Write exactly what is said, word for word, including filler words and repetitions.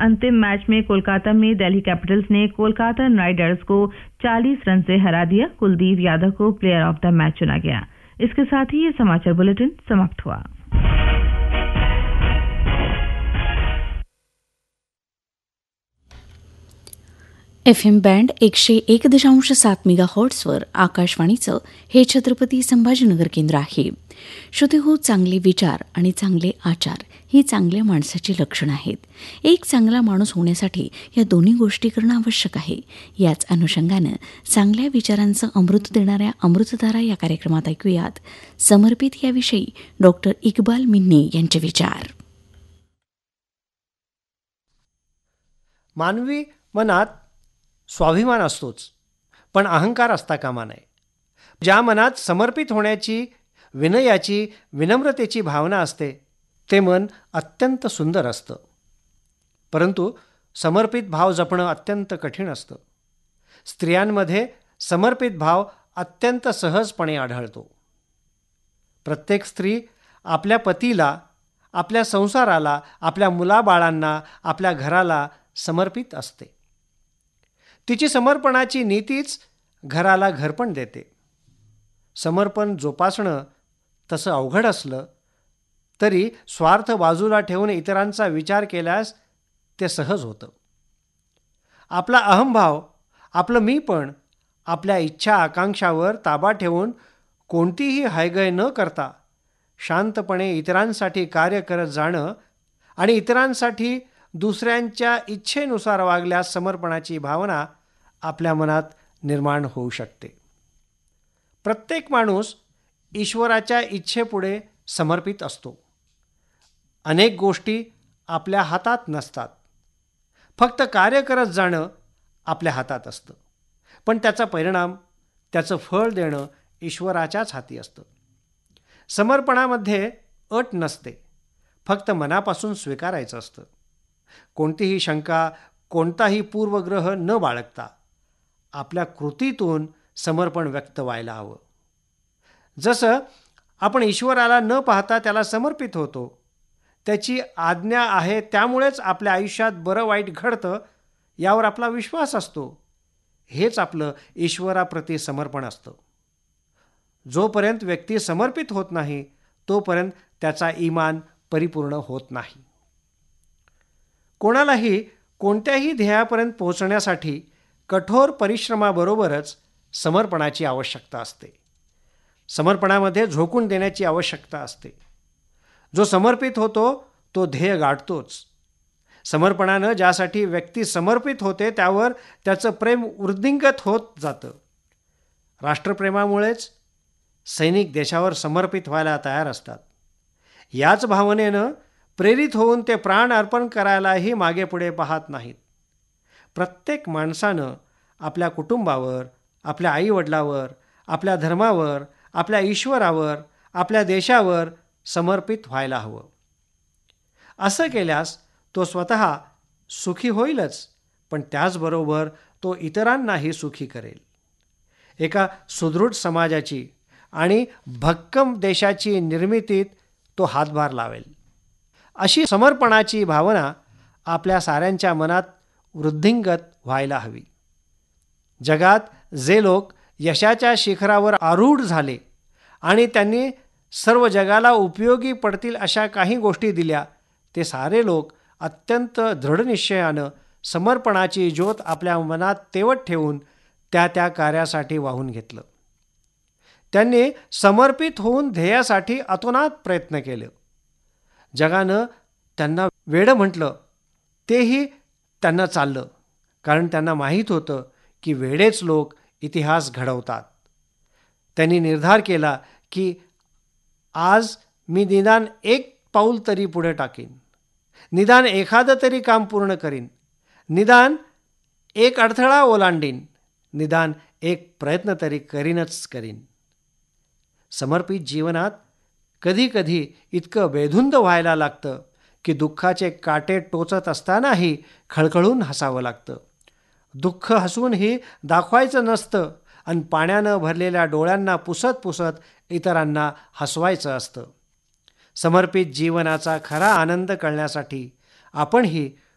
अंतिम मैच में कोलकाता में दिल्ली कैपिटल्स ने कोलकाता नाइट राइडर्स को चालीस रन से हरा दिया। कुलदीप यादव को प्लेयर ऑफ द मैच चुना गया। इसके साथ ही ये समाचार बुलेटिन समाप्त हुआ। एफ एम बँड एकशे एक दशांश सात मेगा हर्ट्सवर आकाशवाणीचं हे छत्रपती संभाजीनगर केंद्र आहे. श्रोते हो, चांगले विचार आणि चांगले आचार ही चांगल्या माणसाची लक्षणं आहेत. एक चांगला माणूस होण्यासाठी या दोन्ही गोष्टी करणं आवश्यक आहे. याच अनुषंगानं चांगल्या विचारांचं अमृत देणाऱ्या अमृतधारा या कार्यक्रमात ऐकूयात समर्पित याविषयी डॉक्टर इक्बाल मिन्ने यांचे विचार. मानवी मनात स्वाभिमान असतोच, पण अहंकार असता कामा नये. ज्या मनात समर्पित होण्याची, विनयाची, विनम्रतेची भावना असते ते मन अत्यंत सुंदर असतं. परंतु समर्पित भाव जपणं अत्यंत कठीण असतं. स्त्रियांमध्ये समर्पित भाव अत्यंत सहजपणे आढळतो. प्रत्येक स्त्री आपल्या पतीला, आपल्या संसाराला, आपल्या मुलाबाळांना, आपल्या घराला समर्पित असते. तिची समर्पणाची नीतीच घराला घरपण देते. समर्पण जोपासणं तसं अवघड असलं तरी स्वार्थ बाजूला ठेवून इतरांचा विचार केल्यास ते सहज होतं. आपला अहंभाव, आपलं मीपण, आपल्या इच्छा आकांक्षावर ताबा ठेवून कोणतीही हयगय न करता शांतपणे इतरांसाठी कार्य करत जाणं आणि इतरांसाठी दुसऱ्यांच्या इच्छेनुसार वागल्यास समर्पणाची भावना आपल्या मनात निर्माण होऊ शकते. प्रत्येक माणूस ईश्वराच्या इच्छेपुढे समर्पित असतो. अनेक गोष्टी आपल्या हातात नसतात. फक्त कार्य करत जाणं आपल्या हातात असतं. पण त्याचा परिणाम, त्याचं फळ देणं ईश्वराच्याच हाती असतं. समर्पणामध्ये अट नसते, फक्त मनापासून स्वीकारायचं असतं. कोणतीही शंका, कोणताही पूर्वग्रह न बाळगता आपल्या कृतीतून समर्पण व्यक्त व्हायला हवं. जसं आपण ईश्वराला न पाहता त्याला समर्पित होतो, त्याची आज्ञा आहे त्यामुळेच आपल्या आयुष्यात बरं वाईट घडतं यावर आपला विश्वास असतो. हेच आपलं ईश्वराप्रती समर्पण असतं. जोपर्यंत व्यक्ती समर्पित होत नाही तोपर्यंत त्याचा ईमान परिपूर्ण होत नाही. कोणालाही कोणत्याही ध्येयापर्यंत पोहोचण्यासाठी कठोर परिश्रमाबरोबरच समर्पणाची आवश्यकता असते. समर्पणामध्ये झोकून देण्याची आवश्यकता असते. जो समर्पित होतो तो ध्येय गाठतोच. समर्पणानं ज्यासाठी व्यक्ती समर्पित होते त्यावर त्याचं प्रेम वृद्धिंगत होत जातं. राष्ट्रप्रेमामुळेच सैनिक देशावर समर्पित व्हायला तयार असतात. याच भावनेनं प्रेरित होऊन ते प्राण अर्पण करायलाही मागे पुढे पाहत नाहीत. प्रत्येक माणसानं आपल्या कुटुंबावर, आपल्या आईवडिलावर, आपल्या धर्मावर, आपल्या ईश्वरावर, आपल्या देशावर समर्पित व्हायला हवं. असं केल्यास तो स्वतः सुखी होईलच, पण त्याचबरोबर तो इतरांनाही सुखी करेल. एका सुदृढ समाजाची आणि भक्कम देशाची निर्मितीत तो हातभार लावेल. अशी समर्पणाची भावना आपल्या साऱ्यांच्या मनात वृद्धिंगत व्हायला हवी. जगात जे लोक यशाच्या शिखरावर आरूढ झाले आणि त्यांनी सर्व जगाला उपयोगी पडतील अशा काही गोष्टी दिल्या, ते सारे लोक अत्यंत दृढनिश्चयानं समर्पणाची ज्योत आपल्या मनात तेवत ठेवून त्या त्या कार्यासाठी वाहून घेतलं. त्यांनी समर्पित होऊन ध्येयासाठी अतोनात प्रयत्न केले. जगानं त्यांना वेडं म्हटलं, तेही त्यांना चाललं, कारण त्यांना माहीत होतं की वेडेच लोक इतिहास घडवतात. त्यांनी निर्धार केला की आज मी निदान एक पाऊल तरी पुढे टाकीन, निदान एखादं तरी काम पूर्ण करीन, निदान एक अडथळा ओलांडीन, निदान एक प्रयत्न तरी करीनच करीन. समर्पित जीवनात कधी कधी इतकं बेधुंद व्हायला लागतं की दुःखाचे काटे टोचत असतानाही खळखळून हसावं लागतं. दुःख हसूनही दाखवायचं नसतं आणि पाण्यानं भरलेल्या डोळ्यांना पुसत पुसत इतरांना हसवायचं असतं. समर्पित जीवनाचा खरा आनंद कळण्यासाठी आपणही